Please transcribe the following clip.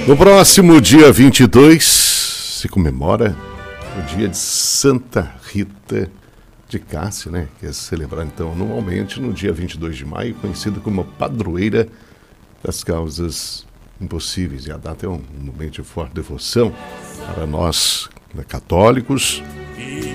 No próximo dia 22 se comemora o dia de Santa Rita de Cássia, né? Que é celebrado então anualmente no dia 22 de maio, conhecida como padroeira das causas impossíveis. E a data é um momento de forte devoção para nós, né, católicos,